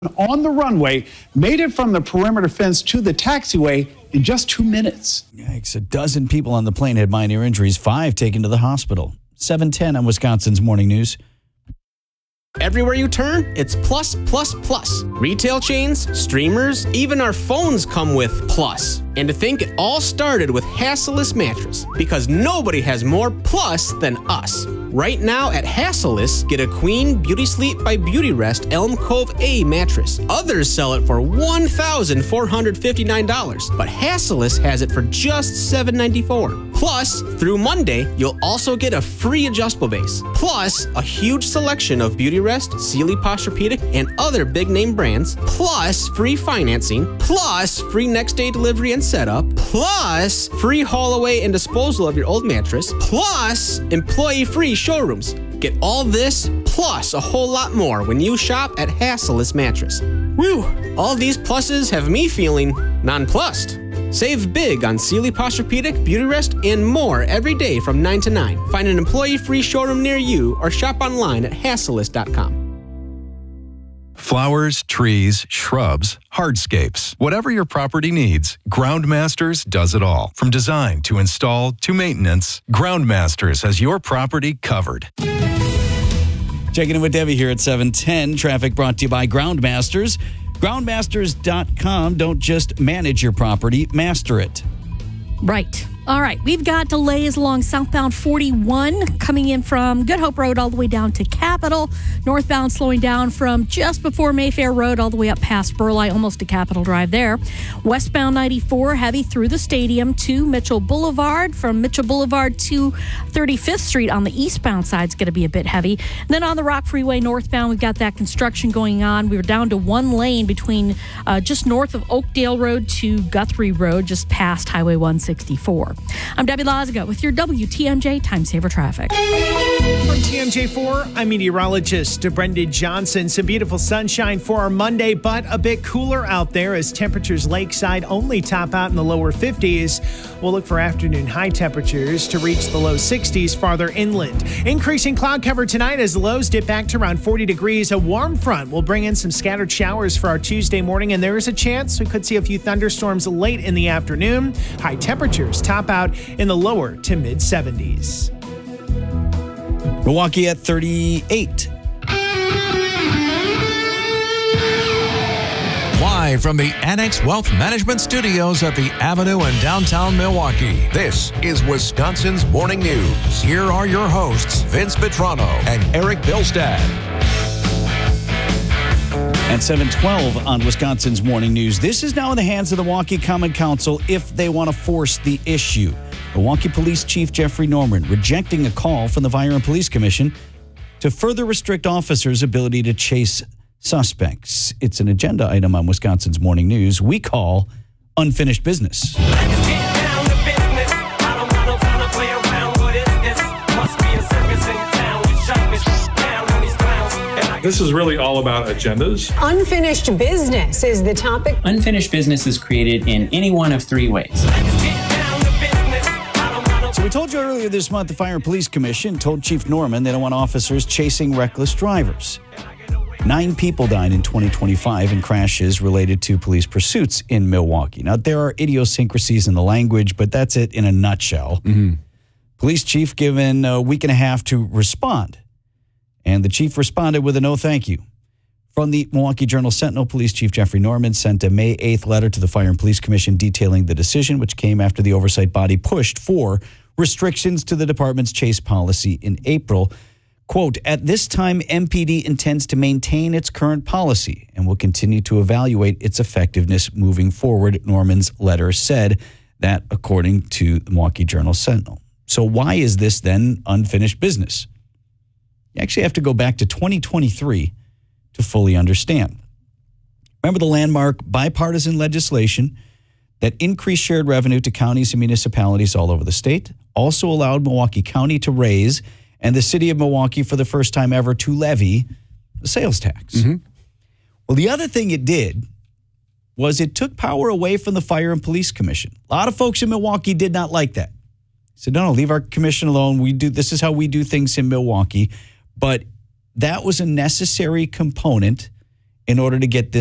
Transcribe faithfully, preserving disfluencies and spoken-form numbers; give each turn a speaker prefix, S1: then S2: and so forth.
S1: on the runway, made it from the perimeter fence to the taxiway in just two minutes.
S2: Yikes. A dozen people on the plane had minor injuries, five taken to the hospital. seven ten on Wisconsin's Morning News.
S3: Everywhere you turn, it's plus, plus, plus. Retail chains, streamers, even our phones come with plus. And to think it all started with Hassellus Mattress, because nobody has more plus than us. Right now at Hassellus, get a Queen Beauty Sleep by Beauty Rest Elm Cove A mattress. Others sell it for one thousand four hundred fifty-nine dollars, but Hassellus has it for just seven hundred ninety-four dollars. Plus, through Monday, you'll also get a free adjustable base. Plus, a huge selection of Beauty Rest, Sealy Posturepedic, and other big-name brands. Plus, free financing. Plus, free next-day delivery and setup. Plus, free haul away and disposal of your old mattress. Plus, employee-free showrooms. Get all this, plus a whole lot more when you shop at Hassellus Mattress. Woo! All these pluses have me feeling nonplussed. Save big on Sealy Posturepedic, Beauty Rest, and more every day from nine to nine. Find an employee-free showroom near you or shop online at hassellus dot com.
S4: Flowers, trees, shrubs, hardscapes. Whatever your property needs, Groundmasters does it all. From design to install to maintenance, Groundmasters has your property covered.
S2: Checking in with Debbie here at seven ten. Traffic brought to you by Groundmasters. groundmasters dot com. Don't just manage your property, master it.
S5: Right. All right. We've got delays along southbound forty-one coming in from Good Hope Road all the way down to Capitol. Northbound slowing down from just before Mayfair Road all the way up past Burleigh, almost to Capitol Drive there. Westbound ninety-four heavy through the stadium to Mitchell Boulevard. From Mitchell Boulevard to thirty-fifth Street on the eastbound side is going to be a bit heavy. And then on the Rock Freeway northbound, we've got that construction going on. We were down to one lane between uh, just north of Oakdale Road to Guthrie Road, just past Highway one sixty-four. I'm Debbie Lazaga with your W T M J Time Saver Traffic.
S6: From T M J four, I'm meteorologist Brendan Johnson. Some beautiful sunshine for our Monday, but a bit cooler out there as temperatures lakeside only top out in the lower fifties. We'll look for afternoon high temperatures to reach the low sixties farther inland. Increasing cloud cover tonight as the lows dip back to around forty degrees. A warm front will bring in some scattered showers for our Tuesday morning, and there is a chance we could see a few thunderstorms late in the afternoon. High temperatures top out in the lower to mid seventies.
S2: Milwaukee at thirty-eight.
S7: Live from the Annex Wealth Management Studios at the Avenue in downtown Milwaukee, this is Wisconsin's Morning News. Here are your hosts, Vince Petrano and Eric Bilstad.
S2: At seven twelve on Wisconsin's Morning News, this is now in the hands of the Milwaukee Common Council if they want to force the issue. Milwaukee Police Chief Jeffrey Norman rejecting a call from the Fire and Police Commission to further restrict officers' ability to chase suspects. It's an agenda item on Wisconsin's Morning News we call Unfinished Business.
S8: Let's get down to business. I don't got no time to play around. What is this? Must be a circus in town. Shut this down on these clowns.
S9: This is really all about agendas.
S10: Unfinished business is the topic.
S11: Unfinished business is created in any one of three ways.
S2: So we told you earlier this month the Fire and Police Commission told Chief Norman they don't want officers chasing reckless drivers. Nine people died in twenty twenty-five in crashes related to police pursuits in Milwaukee. Now, there are idiosyncrasies in the language, but that's it in a nutshell.
S12: Mm-hmm.
S2: Police chief given a week and a half to respond. And the chief responded with a no thank you. From the Milwaukee Journal-Sentinel, Police Chief Jeffrey Norman sent a May eighth letter to the Fire and Police Commission detailing the decision, which came after the oversight body pushed for restrictions to the department's chase policy in April. Quote, at this time, M P D intends to maintain its current policy and will continue to evaluate its effectiveness moving forward, Norman's letter said, that according to the Milwaukee Journal-Sentinel. So why is this then unfinished business? You actually have to go back to twenty twenty-three to fully understand. Remember the landmark bipartisan legislation that increased shared revenue to counties and municipalities all over the state, also allowed Milwaukee County to raise, and the city of Milwaukee for the first time ever to levy a sales tax.
S12: Mm-hmm.
S2: Well, the other thing it did was it took power away from the Fire and Police Commission. A lot of folks in Milwaukee did not like that. Said, no, no, leave our commission alone. We do this is how we do things in Milwaukee. But that was a necessary component in order to get this